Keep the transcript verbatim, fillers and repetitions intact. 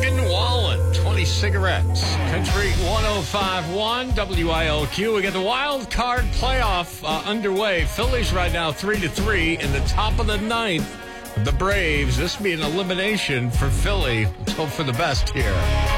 Morgan Wallen, twenty cigarettes. Country one oh five point one, W I L Q. We got the wild card playoff uh, underway. Phillies right now three to three in the top of the ninth. The Braves, this will be an elimination for Philly. Let's hope for the best here.